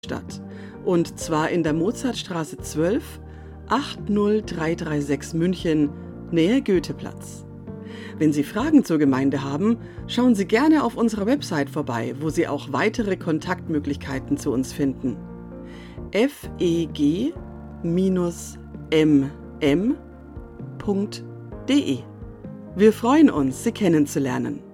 statt. Und zwar in der Mozartstraße 12, 80336 München, Nähe Goetheplatz. Wenn Sie Fragen zur Gemeinde haben, schauen Sie gerne auf unserer Website vorbei, wo Sie auch weitere Kontaktmöglichkeiten zu uns finden. feg-mm.de. Wir freuen uns, Sie kennenzulernen.